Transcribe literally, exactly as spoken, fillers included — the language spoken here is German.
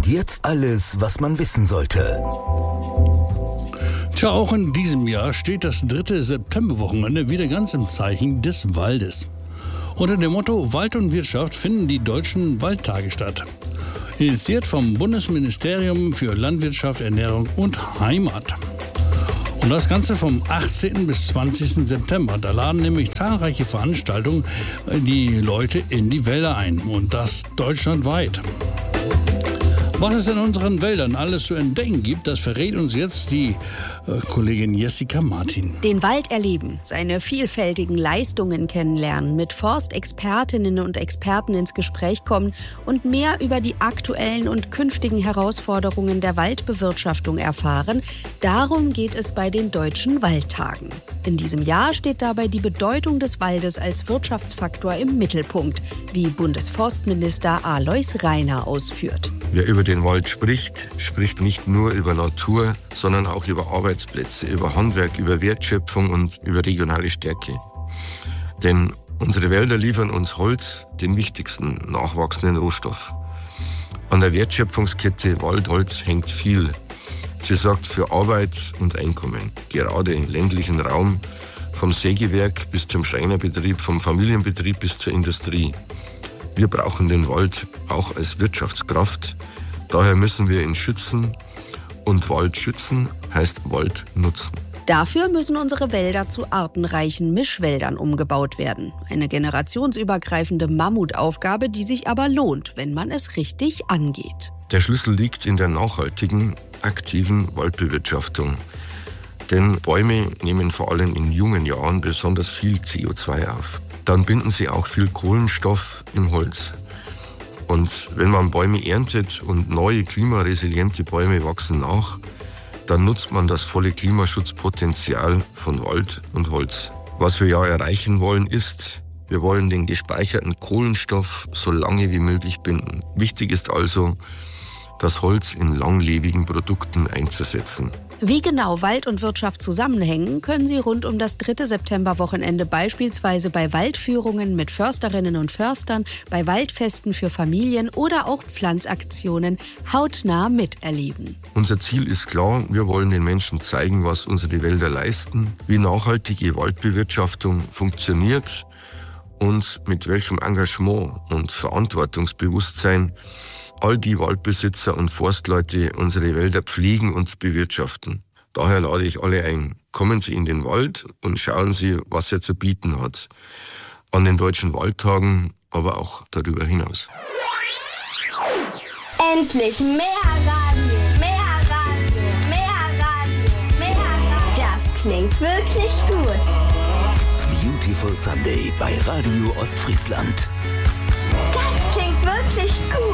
Und jetzt alles, was man wissen sollte. Tja, auch in diesem Jahr steht das dritte Septemberwochenende wieder ganz im Zeichen des Waldes. Unter dem Motto Wald und Wirtschaft finden die deutschen Waldtage statt. Initiiert vom Bundesministerium für Landwirtschaft, Ernährung und Heimat. Und das Ganze vom achtzehnten bis zwanzigsten September. Da laden nämlich zahlreiche Veranstaltungen die Leute in die Wälder ein. Und das deutschlandweit. Was es in unseren Wäldern alles zu entdecken gibt, das verrät uns jetzt die äh, Kollegin Jessica Martin. Den Wald erleben, seine vielfältigen Leistungen kennenlernen, mit Forstexpertinnen und Experten ins Gespräch kommen und mehr über die aktuellen und künftigen Herausforderungen der Waldbewirtschaftung erfahren. Darum geht es bei den Deutschen Waldtagen. In diesem Jahr steht dabei die Bedeutung des Waldes als Wirtschaftsfaktor im Mittelpunkt, wie Bundesforstminister Alois Rainer ausführt. Wer über den Wald spricht, spricht nicht nur über Natur, sondern auch über Arbeitsplätze, über Handwerk, über Wertschöpfung und über regionale Stärke. Denn unsere Wälder liefern uns Holz, den wichtigsten nachwachsenden Rohstoff. An der Wertschöpfungskette Wald-Holz hängt viel. Sie sorgt für Arbeit und Einkommen, gerade im ländlichen Raum, vom Sägewerk bis zum Schreinerbetrieb, vom Familienbetrieb bis zur Industrie. Wir brauchen den Wald auch als Wirtschaftskraft. Daher müssen wir ihn schützen. Und Wald schützen heißt Wald nutzen. Dafür müssen unsere Wälder zu artenreichen Mischwäldern umgebaut werden. Eine generationsübergreifende Mammutaufgabe, die sich aber lohnt, wenn man es richtig angeht. Der Schlüssel liegt in der nachhaltigen, aktiven Waldbewirtschaftung. Denn Bäume nehmen vor allem in jungen Jahren besonders viel C O zwei auf. Dann binden sie auch viel Kohlenstoff im Holz. Und wenn man Bäume erntet und neue klimaresiliente Bäume wachsen nach, dann nutzt man das volle Klimaschutzpotenzial von Wald und Holz. Was wir ja erreichen wollen ist, wir wollen den gespeicherten Kohlenstoff so lange wie möglich binden. Wichtig ist also, das Holz in langlebigen Produkten einzusetzen. Wie genau Wald und Wirtschaft zusammenhängen, können Sie rund um das dritte Septemberwochenende beispielsweise bei Waldführungen mit Försterinnen und Förstern, bei Waldfesten für Familien oder auch Pflanzaktionen hautnah miterleben. Unser Ziel ist klar, wir wollen den Menschen zeigen, was unsere Wälder leisten, wie nachhaltige Waldbewirtschaftung funktioniert und mit welchem Engagement und Verantwortungsbewusstsein all die Waldbesitzer und Forstleute unsere Wälder pflegen und bewirtschaften. Daher lade ich alle ein. Kommen Sie in den Wald und schauen Sie, was er zu bieten hat. An den Deutschen Waldtagen, aber auch darüber hinaus. Endlich mehr Radio, mehr Radio, mehr Radio, mehr Radio. Das klingt wirklich gut. Beautiful Sunday bei Radio Ostfriesland. Das klingt wirklich gut.